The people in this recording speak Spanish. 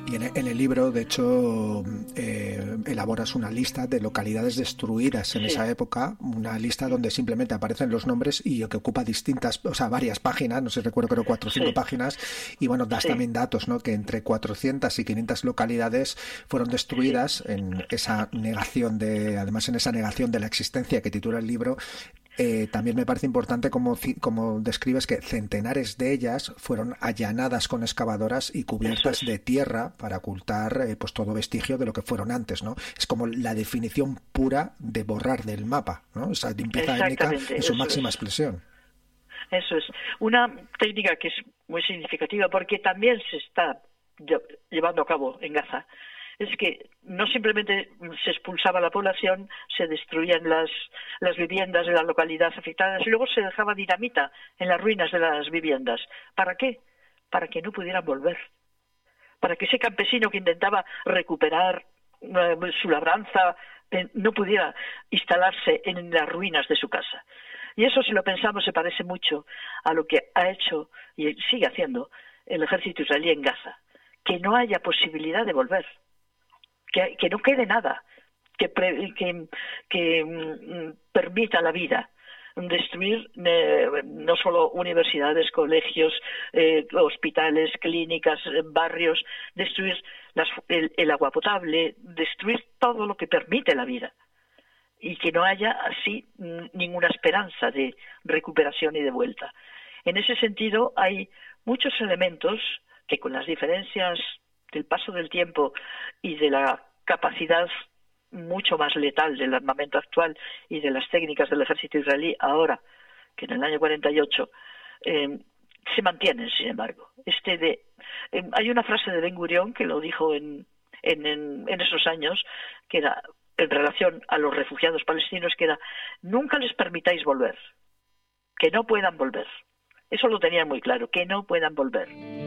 Y en el libro, de hecho, elaboras una lista de localidades destruidas en esa época, una lista donde simplemente aparecen los nombres y que ocupa varias páginas, no sé, recuerdo, creo 4 o 5 páginas, y bueno, das también datos, ¿no? Que entre 400 y 500 localidades fueron destruidas en esa negación además en esa negación de la existencia que titula el libro. También me parece importante como describes que centenares de ellas fueron allanadas con excavadoras y cubiertas de tierra para ocultar pues todo vestigio de lo que fueron antes, ¿no? Es como la definición pura de borrar del mapa, ¿no? Esa limpieza étnica en su máxima expresión. Eso es. Una técnica que es muy significativa porque también se está llevando a cabo en Gaza. Es que no simplemente se expulsaba la población, se destruían las viviendas de la localidad afectadas y luego se dejaba dinamita en las ruinas de las viviendas. ¿Para qué? Para que no pudieran volver. Para que ese campesino que intentaba recuperar su labranza no pudiera instalarse en las ruinas de su casa. Y eso, si lo pensamos, se parece mucho a lo que ha hecho y sigue haciendo el ejército israelí en Gaza. Que no haya posibilidad de volver. Que no quede nada que permita la vida. Destruir no solo universidades, colegios, hospitales, clínicas, barrios, destruir el agua potable, destruir todo lo que permite la vida. Y que no haya así ninguna esperanza de recuperación y de vuelta. En ese sentido, hay muchos elementos que, con las diferencias del paso del tiempo y de la capacidad mucho más letal del armamento actual y de las técnicas del ejército israelí ahora que en el año 48, se mantienen, sin embargo. Hay una frase de Ben Gurión que lo dijo en esos años, que era en relación a los refugiados palestinos, que era: nunca les permitáis volver, que no puedan volver. Eso lo tenían muy claro, que no puedan volver.